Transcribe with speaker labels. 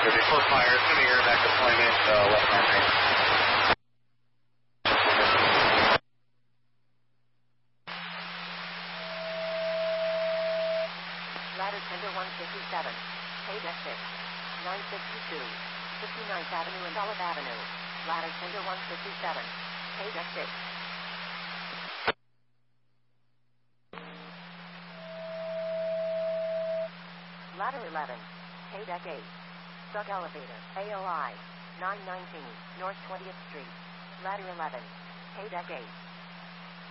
Speaker 1: before fire, assuming airback deployment, left arm range.
Speaker 2: Ladder Tender 157, page exit, 962, 59th Avenue and Olive Avenue. Ladder Tender 157, page exit. Ladder 11, pay deck 8. Truck elevator, AOI, 919, North 20th Street. Ladder 11, pay deck 8.